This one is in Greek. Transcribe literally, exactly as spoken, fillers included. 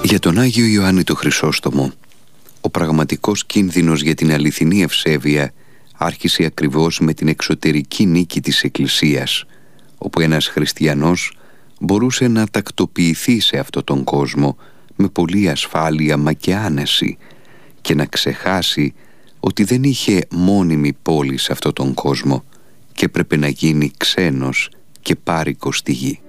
Για τον Άγιο Ιωάννη το Χρυσόστομο, ο πραγματικός κίνδυνος για την αληθινή ευσέβεια άρχισε ακριβώς με την εξωτερική νίκη της Εκκλησίας, όπου ένας χριστιανός μπορούσε να τακτοποιηθεί σε αυτόν τον κόσμο με πολλή ασφάλεια μα και άνεση και να ξεχάσει ότι δεν είχε μόνιμη πόλη σε αυτόν τον κόσμο και έπρεπε να γίνει ξένος και πάρικος στη γη.